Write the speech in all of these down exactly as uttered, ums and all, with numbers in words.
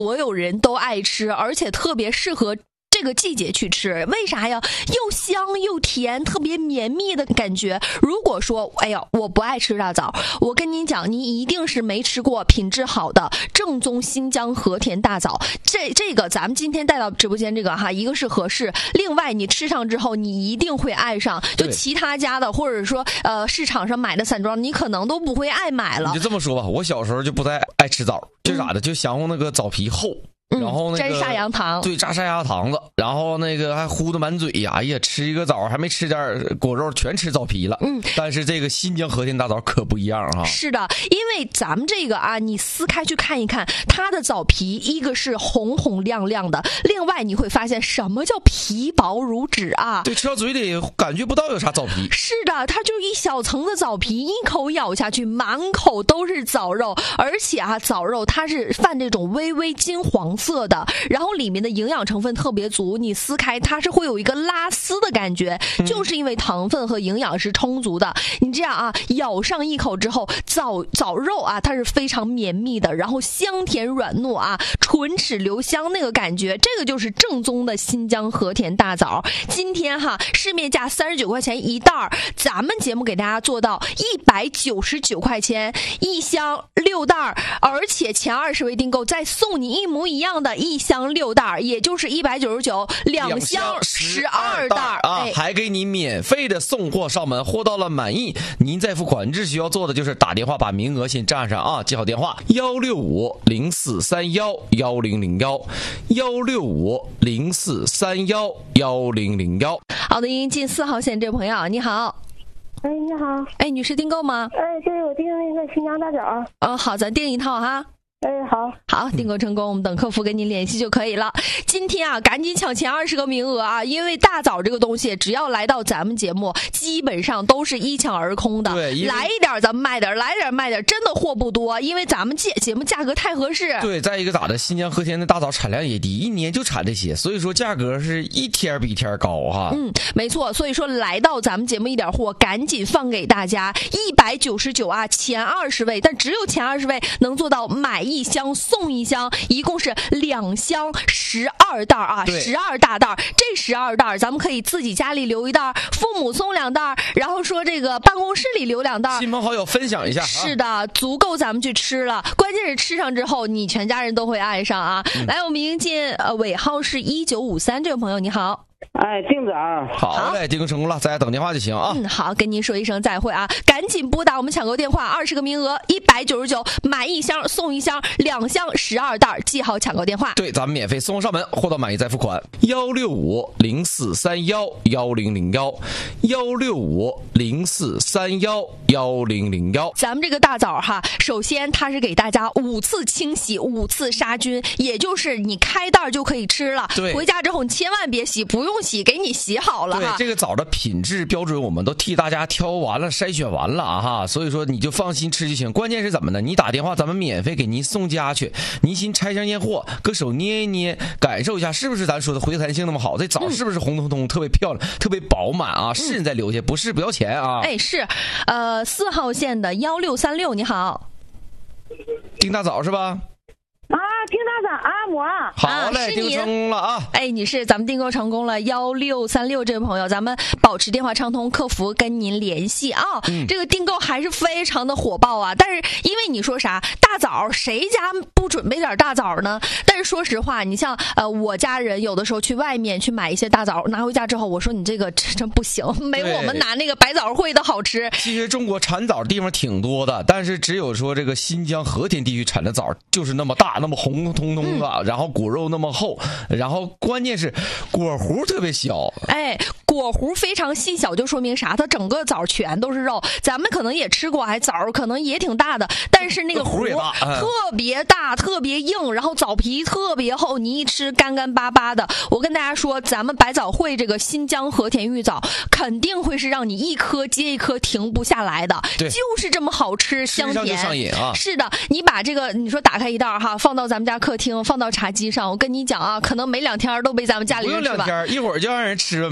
所有人都爱吃，而且特别适合这个季节去吃。为啥呀？又香又甜，特别绵密的感觉。如果说哎呀我不爱吃大枣，我跟您讲，你一定是没吃过品质好的正宗新疆和田大枣。这这个咱们今天带到直播间这个哈，一个是合适，另外你吃上之后你一定会爱上，就其他家的或者说呃市场上买的散装你可能都不会爱买了。 你就这么说吧，我小时候就不太爱吃枣，就咋的、嗯、就嫌乎那个枣皮厚，然后那个沾砂糖糖， 对，扎砂牙糖子，然后那个还糊的满嘴呀！哎呀，吃一个枣还没吃点果肉，全吃枣皮了。嗯，但是这个新疆和田大枣可不一样哈。 是的，因为咱们这个啊，你撕开去看一看，它的枣皮，一个是红红亮亮的，另外你会发现什么叫皮薄如纸啊？ 对，吃到嘴里感觉不到有啥枣皮。 是的，它就是一小层的枣皮，一口咬下去，满口都是枣肉，而且啊，枣肉它是泛这种微微金黄色的，然后里面的营养成分特别足，你撕开它是会有一个拉丝的感觉、嗯、就是因为糖分和营养是充足的。你这样啊，咬上一口之后，枣枣肉啊它是非常绵密的，然后香甜软糯啊，唇齿留香那个感觉，这个就是正宗的新疆和田大枣。今天哈市面价三十九块钱一袋，咱们节目给大家做到一百九十九块钱一箱六袋，而且前二十位订购再送你一模一样的一箱六袋，也就是一百九十九，两箱十二袋啊、哎，还给你免费的送货上门，货到了满意您再付款。只需要做的就是打电话把名额先占上啊，记好电话幺六五零四三幺幺零零幺幺六五零四三幺幺零零幺。 好的，您进四号线这位朋友你好。 哎，你好。 哎，女士订购吗？ 哎，对，我订那个新疆大枣。 哦，好，咱订一套哈。 哎，好好，订购成功，我们等客服跟您联系就可以了。今天啊，赶紧抢前二十个名额啊！因为大枣这个东西，只要来到咱们节目，基本上都是一抢而空的。 对， 来一点咱们卖点，来点卖点，真的货不多，因为咱们节节目价格太合适。 对，再一个咋的，新疆和田的大枣产量也低，一年就产这些，所以说价格是一天比一天高哈。 嗯，没错，所以说来到咱们节目一点货，赶紧放给大家一百九十九啊，前二十位，但只有前二十位能做到买一箱送一箱，一共是两箱十二袋啊，十二大袋。这十二袋咱们可以自己家里留一袋，父母送两袋，然后说这个办公室里留两袋， 亲朋好友分享一下。 是的，啊、足够咱们去吃了。关键是吃上之后，你全家人都会爱上啊！嗯、来，我们迎接呃尾号是一九五三这位朋友，你好。 哎，订枣好嘞，订购成功了，大家等电话就行啊。 嗯，好，跟您说一声再会啊！赶紧拨打我们抢购电话，二十个名额，一百九十九，买一箱送一箱，两箱十二袋，记好抢购电话。 对，咱们免费送上门，货到满意再付款。幺六五零四三幺幺零零幺，幺六五零四三幺幺零零幺。 咱们这个大枣哈，首先它是给大家五次清洗，五次杀菌，也就是你开袋就可以吃了。 对， 回家之后你千万别洗，不用。不洗给你洗好了哈。 对，这个枣的品质标准我们都替大家挑完了筛选完了啊哈，所以说你就放心吃就行。关键是怎么呢？你打电话咱们免费给您送家去，您先拆箱验货，搁手捏一捏，感受一下是不是咱说的回弹性那么好，这枣是不是红彤彤、嗯、特别漂亮特别饱满啊？是你再留下，不是不要钱啊。 哎，是呃四号线的一六三六你好。 订大枣是吧？ 啊，订大枣按摩， 好嘞，订购成功了啊！ 哎，女士，咱们订购成功了，幺六三六这位朋友，咱们保持电话畅通，客服跟您联系啊。嗯、这个订购还是非常的火爆啊！但是因为你说啥大枣，谁家不准备点大枣呢？但是说实话，你像呃我家人有的时候去外面去买一些大枣，拿回家之后，我说你这个真不行，没我们拿那个白枣烩的好吃。 其实中国产枣的地方挺多的，但是只有说这个新疆和田地区产的枣就是那么大。那么红彤彤的、嗯、然后果肉那么厚，然后关键是果核特别小。 哎，果核非常细小，就说明啥？它整个枣全都是肉。咱们可能也吃过，还枣可能也挺大的，但是那个核特别大、特别硬，然后枣皮特别厚，你一吃干干巴巴的。我跟大家说，咱们百枣汇这个新疆和田玉枣肯定会是让你一颗接一颗停不下来的，就是这么好吃香甜。 吃上就上瘾啊！ 是的，你把这个你说打开一袋哈，放到咱们家客厅，放到茶几上，我跟你讲啊，可能没两天都被咱们家里人吃完。 不用两天，一会儿就让人吃了没了。 呃、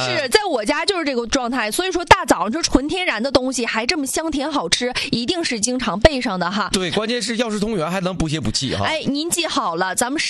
是在我家就是这个状态，所以说大早上这纯天然的东西还这么香甜好吃，一定是经常备上的哈。 对，关键是药食同源还能补血补气哈。 哎，您记好了，咱们